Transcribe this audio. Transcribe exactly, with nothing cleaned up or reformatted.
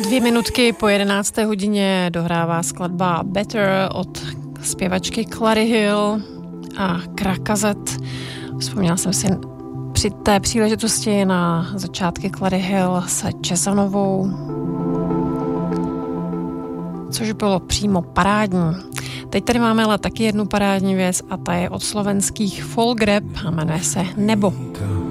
Dvě minutky po jedenácté hodině dohrává skladba Better od zpěvačky Clary Hill a Krakazet. Vzpomněla jsem si při té příležitosti na začátky Clary Hill se Česanovou, což bylo přímo parádní. Teď tady máme ale taky jednu parádní věc a ta je od slovenských Folk Rap a jmenuje se Nebo.